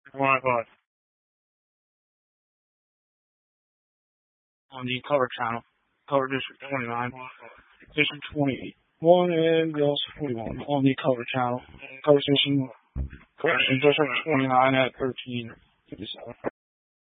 Wi-Fi. On the cover channel. Cover District 29. District 21 and also 41 on the cover channel. Cover station. Correction, District 29 at 1357.